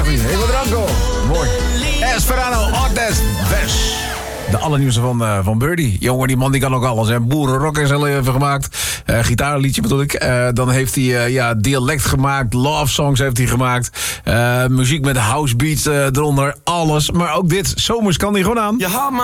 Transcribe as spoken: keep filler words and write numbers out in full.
zegt hij. Heel Branco. Mooi. Esperano, Ortiz, Ves. De allernieuwste van, uh, van Birdie. Jongen, die man die kan ook alles. Hè. Boerenrock is al even gemaakt. Uh, gitaarliedje bedoel ik. Uh, dan heeft hij uh, ja, dialect gemaakt. Love songs heeft hij gemaakt. Uh, muziek met house beats uh, eronder. Alles. Maar ook dit. Zomers kan hij gewoon aan.